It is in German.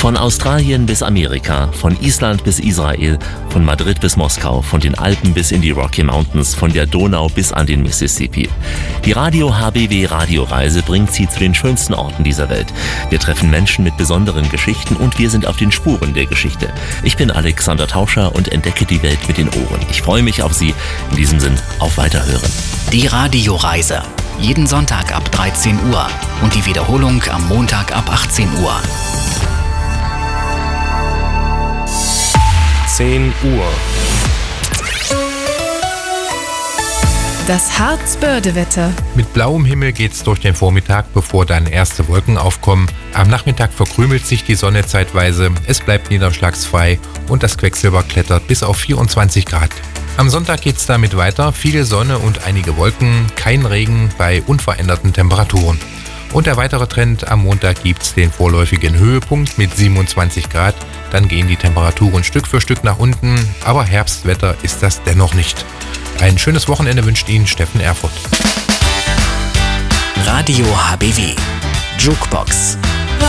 Von Australien bis Amerika, von Island bis Israel, von Madrid bis Moskau, von den Alpen bis in die Rocky Mountains, von der Donau bis an den Mississippi. Die Radio HBW Radioreise bringt Sie zu den schönsten Orten dieser Welt. Wir treffen Menschen mit besonderen Geschichten und wir sind auf den Spuren der Geschichte. Ich bin Alexander Tauscher und entdecke die Welt mit den Ohren. Ich freue mich auf Sie. In diesem Sinn, auf Weiterhören. Die Radioreise. Jeden Sonntag ab 13 Uhr und die Wiederholung am Montag ab 18 Uhr. 10 Uhr. Das Harzbörde-Wetter. Mit blauem Himmel geht's durch den Vormittag, bevor dann erste Wolken aufkommen. Am Nachmittag verkrümelt sich die Sonne zeitweise, es bleibt niederschlagsfrei und das Quecksilber klettert bis auf 24 Grad. Am Sonntag geht's damit weiter, viele Sonne und einige Wolken, kein Regen bei unveränderten Temperaturen. Und der weitere Trend, am Montag gibt's den vorläufigen Höhepunkt mit 27 Grad, dann gehen die Temperaturen Stück für Stück nach unten, aber Herbstwetter ist das dennoch nicht. Ein schönes Wochenende wünscht Ihnen Steffen Erfurt. Radio HBW. Jukebox.